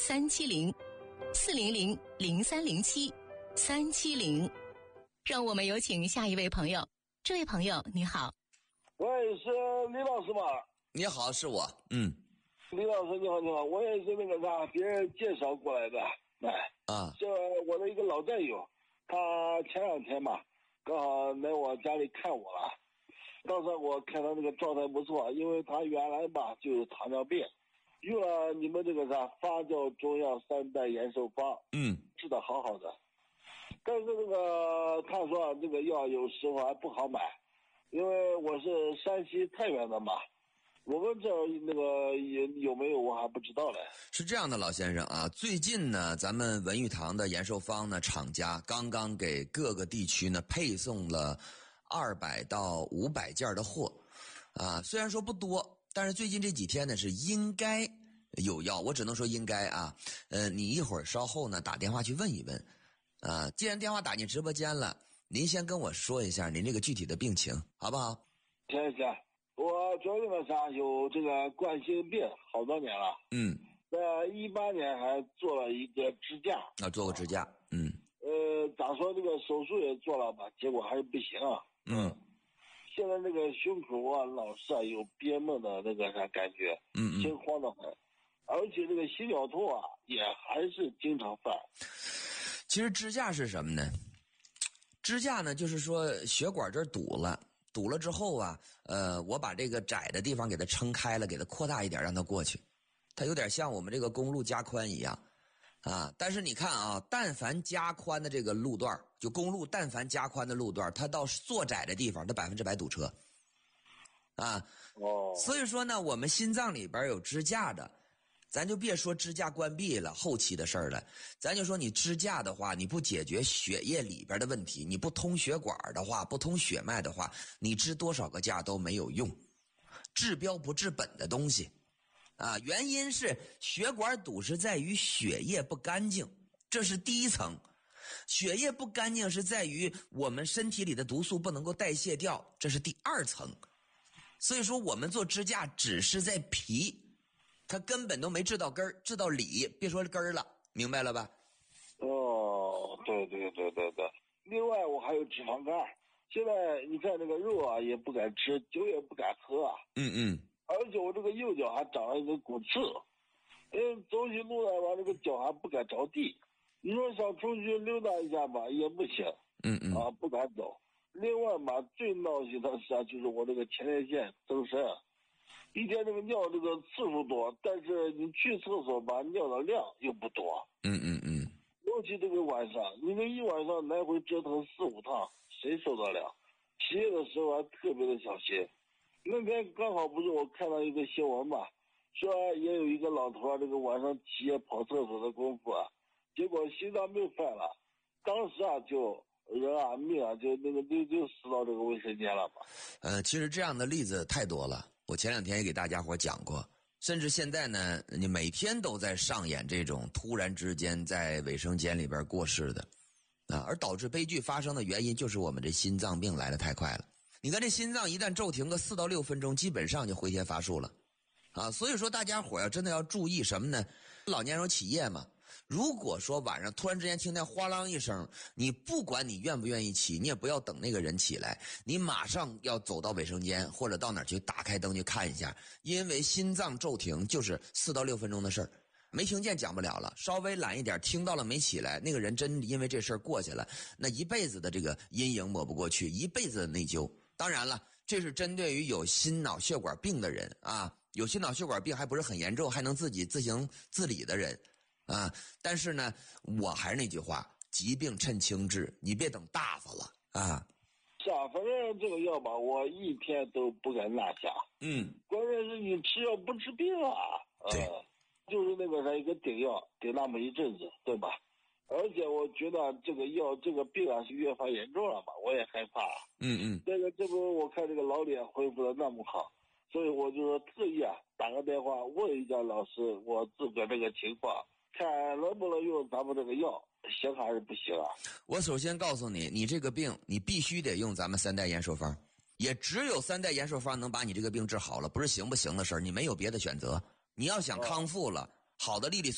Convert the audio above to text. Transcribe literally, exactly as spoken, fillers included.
三七零，四零零零三零七三七零。让我们有请下一位朋友。这位朋友你好。 喂，是李老师吗？ 你好，是我。嗯， 李老师你好，你好，我也是那个啥，别人介绍过来的。哎， 啊， 这我的一个老战友，他前两天嘛，刚好来我家里看我了。当时我看他那个状态不错，因为他原来吧就有糖尿病，用了你们这个啥发酵中药三代延寿方， 嗯， 治得好好的。但是那个他说这个药有时候还不好买，因为我是山西太原的嘛，我们这儿那个有有没有我还不知道嘞。 是这样的，老先生啊，最近呢，咱们文玉堂的延寿方呢，厂家刚刚给各个地区呢配送了二百到五百件的货，啊，虽然说不多，但是最近这几天呢是应该有药，我只能说应该啊。呃，你一会儿稍后呢打电话去问一问，啊，既然电话打进直播间了，您先跟我说一下您这个具体的病情，好不好？ 行行，我主要那个啥有这个冠心病好多年了， 嗯， 在一八年还做了一个支架， 啊，做过支架，嗯， 呃，咋说这个手术也做了吧，结果还是不行啊。 嗯， 现在那个胸口啊，老是啊有憋闷的那个啥感觉， 嗯嗯， 心慌得很，而且这个心绞痛啊也还是经常犯。 其实支架是什么呢？支架呢，就是说血管这儿堵了，堵了之后啊，呃，我把这个窄的地方给它撑开了，给它扩大一点，让它过去。它有点像我们这个公路加宽一样，啊，但是你看啊，但凡加宽的这个路段，就公路但凡加宽的路段，它到做窄的地方，它百分之百堵车，啊， 哦， 所以说呢，我们心脏里边有支架的。咱就别说支架关闭了后期的事儿了，咱就说你支架的话，你不解决血液里边的问题，你不通血管的话，不通血脉的话，你支多少个架都没有用，治标不治本的东西啊。原因是血管堵是在于血液不干净，这是第一层。血液不干净是在于我们身体里的毒素不能够代谢掉，这是第二层。所以说我们做支架只是在皮，他根本都没治到根儿，治到里，别说根儿了，明白了吧？ 哦，对对对对对。另外我还有脂肪肝，现在你看那个肉啊也不敢吃，酒也不敢喝啊。 嗯嗯。 而且我这个右脚还长了一个骨刺，因为走起路来吧，这个脚还不敢着地。你说想出去溜达一下吧，也不行。 嗯嗯。 啊，不敢走。另外嘛，最闹心的是啊，就是我这个前列腺增生。一天这个尿这个次数多，但是你去厕所吧，尿的量又不多。 嗯嗯嗯。 尤其这个晚上，你这一晚上来回折腾四五趟，谁受得了？起夜的时候还特别的小心。那天刚好不是我看到一个新闻嘛，说也有一个老头啊，这个晚上起夜跑厕所的功夫啊，结果心脏病犯了，当时啊就人啊命啊就那个就就死到这个卫生间了嘛。 呃，其实这样的例子太多了。我前两天也给大家伙讲过，甚至现在呢，你每天都在上演这种突然之间在卫生间里边过世的，啊，而导致悲剧发生的原因就是我们这心脏病来得太快了。你看这心脏一旦骤停个四到六分钟，基本上就回天乏术了，啊，所以说大家伙要真的要注意什么呢？老年人起夜嘛。如果说晚上突然之间听见哗啷一声，你不管你愿不愿意起，你也不要等那个人起来，你马上要走到卫生间或者到哪儿去打开灯去看一下，因为心脏骤停就是四到六分钟的事儿，没听见讲不了了，稍微懒一点听到了没起来，那个人真因为这事儿过去了，那一辈子的这个阴影抹不过去，一辈子的内疚。当然了，这是针对于有心脑血管病的人啊，有心脑血管病还不是很严重，还能自己自行自理的人啊，但是呢，我还是那句话，疾病趁轻治，你别等大发了啊。 是啊，反正这个药吧，我一天都不敢落下。 嗯， 关键是你吃药不治病啊。 对， 呃，就是那个啥一个顶药，顶那么一阵子，对吧？而且我觉得这个药这个病啊是越发严重了吧，我也害怕。 嗯嗯， 这个这不我看这个老脸恢复的那么好，所以我就说特意啊打个电话问一下老师我自个这个情况，看能不能用咱们这个药，行还是不行啊？ 我首先告诉你，你这个病你必须得用咱们三代延寿方，也只有三代延寿方能把你这个病治好了，不是行不行的事儿，你没有别的选择。你要想康复了，好的利利